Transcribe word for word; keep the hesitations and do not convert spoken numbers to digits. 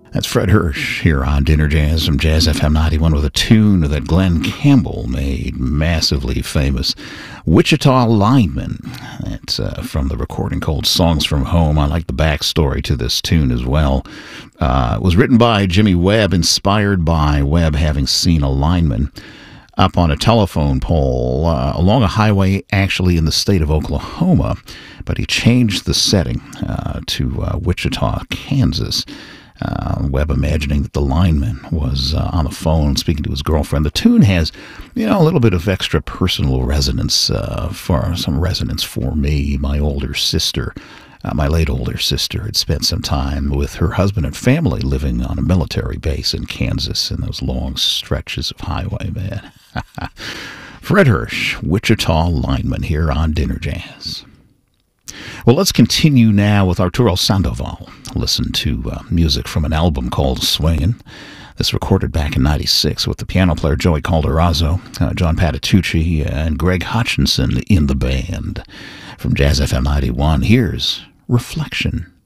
That's Fred Hirsch here on Dinner Jazz from Jazz F M ninety-one with a tune that Glenn Campbell made massively famous, Wichita Lineman. It's uh, from the recording called Songs from Home. I like the backstory to this tune as well. Uh, it was written by Jimmy Webb, inspired by Webb having seen a lineman up on a telephone pole uh, along a highway actually in the state of Oklahoma, but he changed the setting uh, to uh, Wichita, Kansas. Uh, Webb imagining that the lineman was uh, on the phone speaking to his girlfriend. The tune has, you know, a little bit of extra personal resonance, uh, for some resonance for me. My older sister, uh, my late older sister, had spent some time with her husband and family living on a military base in Kansas in those long stretches of highway, man. Fred Hirsch, Wichita Lineman, here on Dinner Jazz. Well, let's continue now with Arturo Sandoval. Listen to uh, music from an album called Swingin'. This recorded back in ninety-six with the piano player Joey Calderazzo, uh, John Patitucci, and Greg Hutchinson in the band. From Jazz F M ninety-one, here's Reflection.